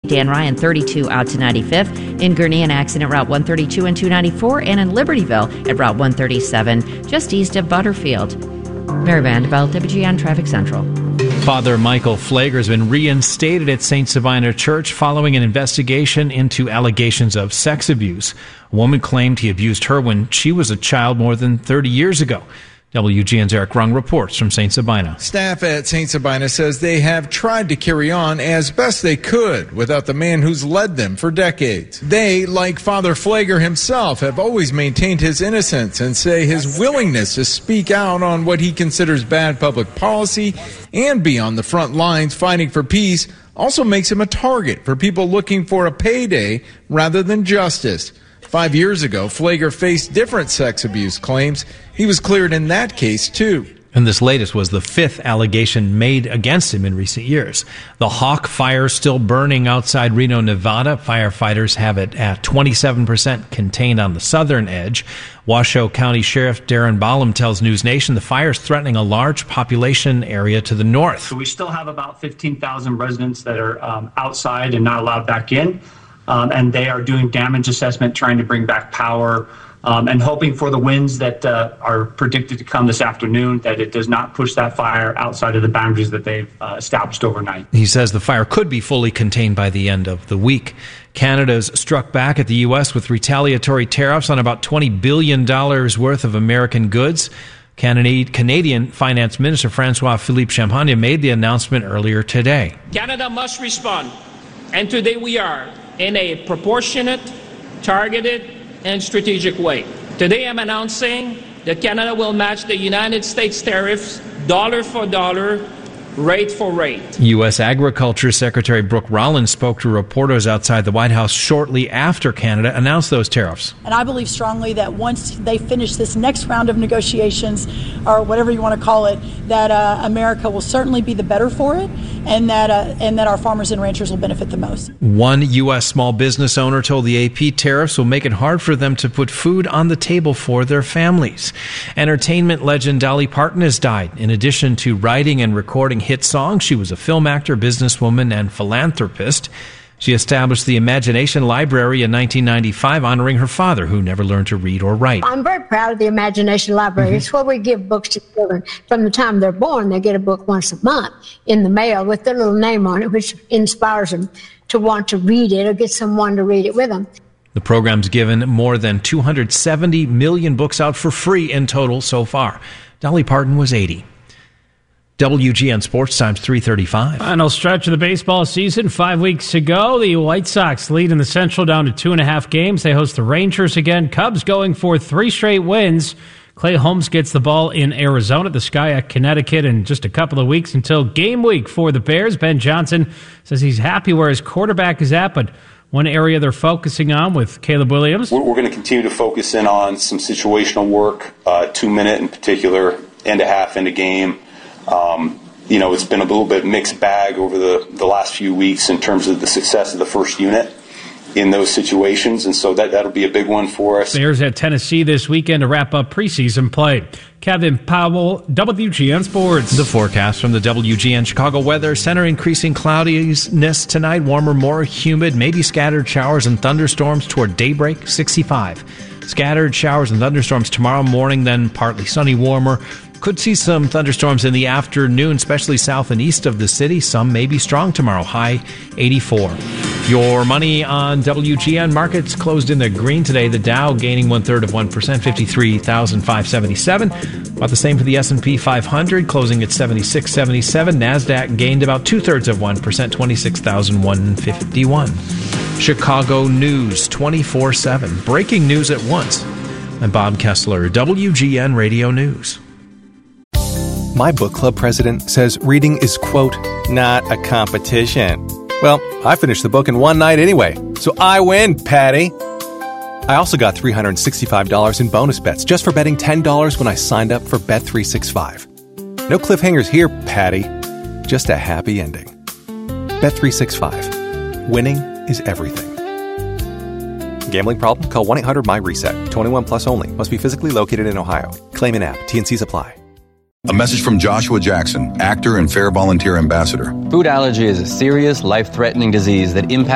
Dan Ryan, 32 out to 95th. In Gurnee, an accident Route 132 and 294. And in Libertyville at Route 137, just east of Butterfield. Mary Vanderbilt, WGN Traffic Central. Father Michael Pfleger has been reinstated at St. Sabina Church following an investigation into allegations of sex abuse. A woman claimed he abused her when she was a child more than 30 years ago. WGN's Eric Rung reports from St. Sabina. Staff at St. Sabina says they have tried to carry on as best they could without the man who's led them for decades. They, like Father Pfleger himself, have always maintained his innocence and say his willingness to speak out on what he considers bad public policy and be on the front lines fighting for peace also makes him a target for people looking for a payday rather than justice. 5 years ago, Pfleger faced different sex abuse claims. He was cleared in that case, too. And this latest was the fifth allegation made against him in recent years. The Hawk fire still burning outside Reno, Nevada. Firefighters have it at 27% contained on the southern edge. Washoe County Sheriff Darren Ballum tells News Nation the fire is threatening a large population area to the north. So we still have about 15,000 residents that are outside and not allowed back in. And they are doing damage assessment, trying to bring back power, and hoping for the winds that are predicted to come this afternoon, that it does not push that fire outside of the boundaries that they've established overnight. He says the fire could be fully contained by the end of the week. Canada's struck back at the U.S. with retaliatory tariffs on about $20 billion worth of American goods. Canadian Finance Minister François-Philippe Champagne made the announcement earlier today. Canada must respond, and today we are, in a proportionate, targeted, and strategic way. Today I'm announcing that Canada will match the United States tariffs dollar for dollar, rate for rate. U.S. Agriculture Secretary Brooke Rollins spoke to reporters outside the White House shortly after Canada announced those tariffs. And I believe strongly that once they finish this next round of negotiations, or whatever you want to call it, that America will certainly be the better for it, and that our farmers and ranchers will benefit the most. One U.S. small business owner told the AP tariffs will make it hard for them to put food on the table for their families. Entertainment legend Dolly Parton has died. In addition to writing and recording hit songs, she was a film actor, businesswoman, and philanthropist. She established the Imagination Library in 1995, honoring her father, who never learned to read or write. I'm very proud of the Imagination Library. It's where we give books to children. From the time they're born, they get a book once a month in the mail with their little name on it, which inspires them to want to read it or get someone to read it with them. The program's given more than 270 million books out for free in total so far. Dolly Parton was 80. WGN Sports Times 3:35. Final stretch of the baseball season. 5 weeks to go. The White Sox lead in the Central down to 2.5 games. They host the Rangers again. Cubs going for 3 straight wins. Clay Holmes gets the ball in Arizona, the Sky at Connecticut in just a couple of weeks until game week for the Bears. Ben Johnson says he's happy where his quarterback is at, but one area they're focusing on with Caleb Williams. We're going to continue to focus in on some situational work, 2-minute in particular, end a half, end a game. It's been a little bit mixed bag over the last few weeks in terms of the success of the first unit in those situations, and so that'll be a big one for us. Bears at Tennessee this weekend to wrap up preseason play. Kevin Powell, WGN Sports. The forecast from the WGN Chicago Weather Center: increasing cloudiness tonight, warmer, more humid, maybe scattered showers and thunderstorms toward daybreak, 65. Scattered showers and thunderstorms tomorrow morning, then partly sunny, warmer. Could see some thunderstorms in the afternoon, especially south and east of the city. Some may be strong tomorrow, high 84. Your money on WGN markets closed in the green today. The Dow gaining 1/3%, 53,577. About the same for the S&P 500, closing at 7677. NASDAQ gained about 2/3%, 26,151. Chicago News 24/7. Breaking news at once. I'm Bob Kessler, WGN Radio News. My book club president says reading is, quote, not a competition. Well, I finished the book in one night anyway, so I win, Patty. I also got $365 in bonus bets just for betting $10 when I signed up for Bet365. No cliffhangers here, Patty. Just a happy ending. Bet365. Winning is everything. Gambling problem? Call 1-800-MY-RESET. 21 plus only. Must be physically located in Ohio. Claim in app. T&Cs apply. A message from Joshua Jackson, actor and Fair Volunteer Ambassador. Food allergy is a serious, life-threatening disease that impacts